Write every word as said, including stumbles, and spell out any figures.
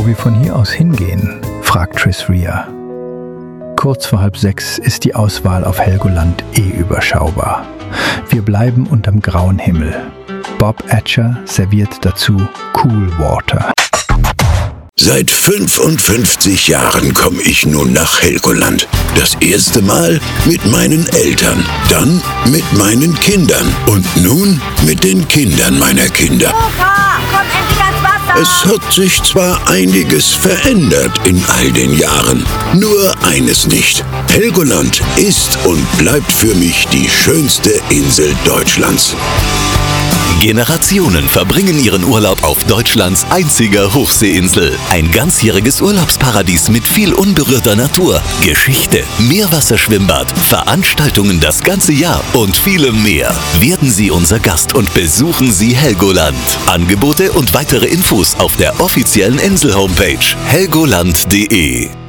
wo wir von hier aus hingehen?, fragt Tris Rea. Kurz vor halb sechs ist die Auswahl auf Helgoland eh überschaubar. Wir bleiben unterm grauen Himmel. Bob Atcher serviert dazu Cool Water. Seit fünfundfünfzig Jahren komme ich nun nach Helgoland. Das erste Mal mit meinen Eltern, dann mit meinen Kindern und nun mit den Kindern meiner Kinder. Opa, komm endlich ans Wasser! Es hat sich zwar einiges verändert in all den Jahren, nur eines nicht. Helgoland ist und bleibt für mich die schönste Insel Deutschlands. Generationen verbringen ihren Urlaub auf Deutschlands einziger Hochseeinsel. Ein ganzjähriges Urlaubsparadies mit viel unberührter Natur, Geschichte, Meerwasserschwimmbad, Veranstaltungen das ganze Jahr und vielem mehr. Werden Sie unser Gast und besuchen Sie Helgoland. Angebote und weitere Infos auf der offiziellen Insel-Homepage helgoland punkt de.